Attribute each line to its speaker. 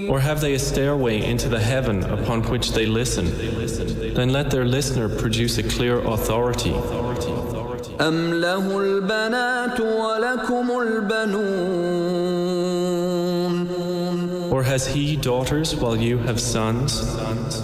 Speaker 1: Or have they a stairway into the heaven upon which they listen? Then let their listener produce a clear authority.
Speaker 2: أم له البنات ولكم البنون
Speaker 1: Or has he daughters while you have sons?